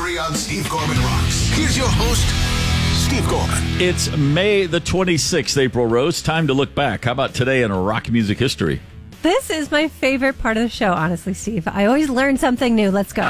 History on Steve Gorman Rocks. Here's your host, Steve Gorman. It's May the 26th, April Rose. Time to look back. How about today in rock music history? This is my favorite part of the show, honestly, Steve. I always learn something new. Let's go.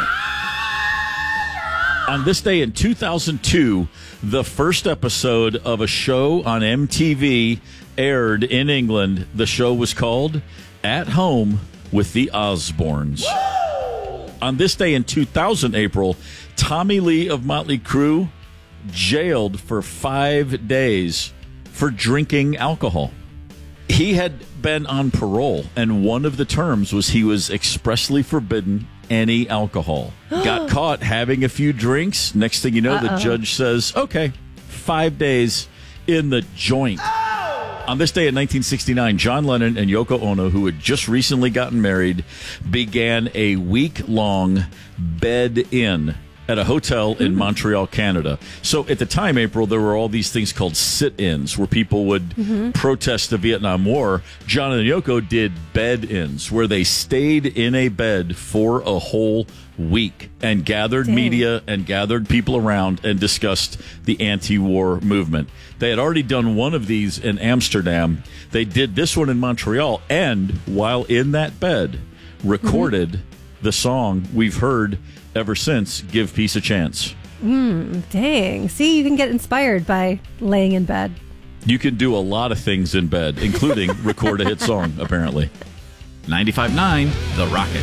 On this day in 2002, the first episode of a show on MTV aired in England. The show was called At Home with the Osbournes. On this day in 2000, April, Tommy Lee of Motley Crue jailed for 5 days for drinking alcohol. He had been on parole, and one of the terms was he was expressly forbidden any alcohol. Got caught having a few drinks. Next thing you know, the judge says, okay, 5 days in the joint. On this day in 1969, John Lennon and Yoko Ono, who had just recently gotten married, began a week-long bed-in at a hotel in Montreal, Canada. So at the time, April, there were all these things called sit-ins where people would protest the Vietnam War. John and Yoko did bed-ins where they stayed in a bed for a whole week and gathered media and gathered people around and discussed the anti-war movement. They had already done one of these in Amsterdam. They did this one in Montreal, and while in that bed, recorded the song we've heard ever since, Give Peace a Chance. Dang. See, you can get inspired by laying in bed. You can do a lot of things in bed, including record a hit song, apparently. 95.9, The Rocket.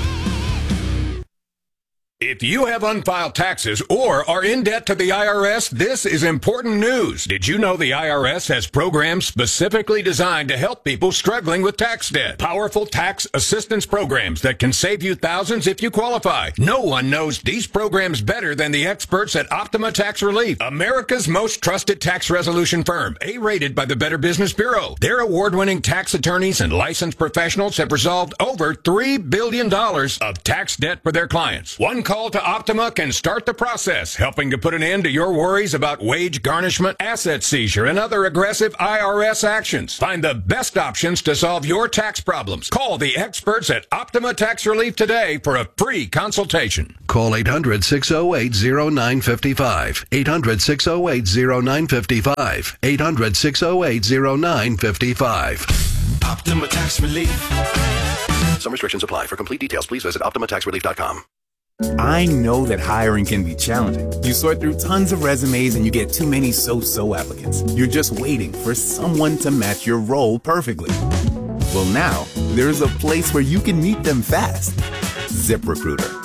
If you have unfiled taxes or are in debt to the IRS, this is important news. Did you know the IRS has programs specifically designed to help people struggling with tax debt? Powerful tax assistance programs that can save you thousands if you qualify. No one knows these programs better than the experts at Optima Tax Relief, America's most trusted tax resolution firm, A-rated by the Better Business Bureau. Their award-winning tax attorneys and licensed professionals have resolved over $3 billion of tax debt for their clients. One call to Optima can start the process, helping to put an end to your worries about wage garnishment, asset seizure, and other aggressive IRS actions. Find the best options to solve your tax problems. Call the experts at Optima Tax Relief today for a free consultation. Call 800-608-0955. 800-608-0955. 800-608-0955. Optima Tax Relief. Some restrictions apply. For complete details, please visit OptimaTaxRelief.com. I know that hiring can be challenging. You sort through tons of resumes and you get too many so-so applicants. You're just waiting for someone to match your role perfectly. Well, now, there's a place where you can meet them fast. ZipRecruiter.